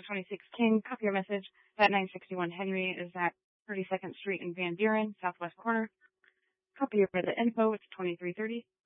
26 King. Copy your message. That 961 Henry is at 32nd Street in Van Buren, southwest corner. Copy your the info. It's 2330.